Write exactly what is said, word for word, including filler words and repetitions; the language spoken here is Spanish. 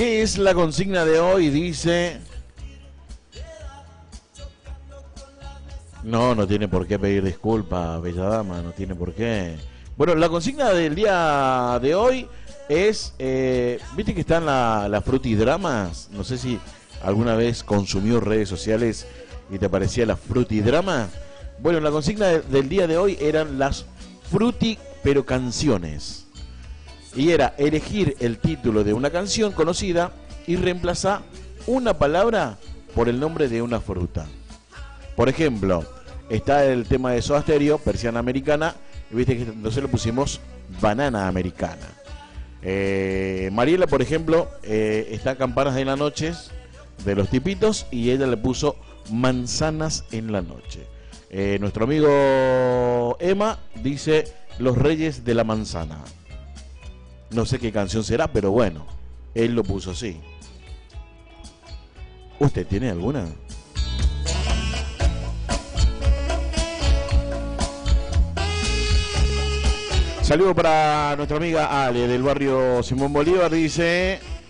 ¿Qué es la consigna de hoy? Dice... No, no tiene por qué pedir disculpas, bella dama, no tiene por qué. Bueno, la consigna del día de hoy es, eh, ¿viste que están la, las frutidramas? No sé si alguna vez consumió redes sociales y te parecía la frutidrama. Bueno, la consigna de, del día de hoy eran las fruti pero canciones. Y era elegir el título de una canción conocida y reemplazar una palabra por el nombre de una fruta. Por ejemplo, está el tema de Soda Stereo, Persiana Americana, y viste que entonces lo pusimos Banana Americana. Eh, Mariela, por ejemplo, eh, está Campanas de la Noche, de los Tipitos, y ella le puso Manzanas en la Noche. Eh, nuestro amigo Emma dice Los Reyes de la Manzana. No sé qué canción será, pero bueno, él lo puso así. ¿Usted tiene alguna? Saludo para nuestra amiga Ale del barrio Simón Bolívar, dice...